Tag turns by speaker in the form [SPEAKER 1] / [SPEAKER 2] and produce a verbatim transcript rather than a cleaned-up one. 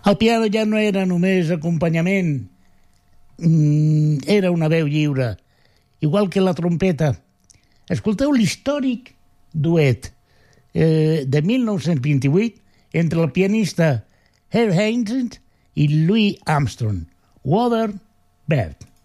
[SPEAKER 1] El piano ja no era només acompanyament, era una veu lliure, igual que la trompeta. Escolteu l'històric duet eh, de mil nou-cents vint-i-vuit entre el pianista Herb Haynes i Louis Armstrong, Water Bird.